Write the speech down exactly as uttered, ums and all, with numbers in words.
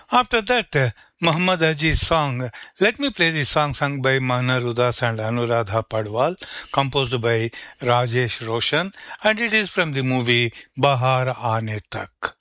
After that, uh, Muhammad Haji's song. Let me play the song sung by Manar Udas and Anuradha Padwal, composed by Rajesh Roshan, and it is from the movie Bahar Aane Tak.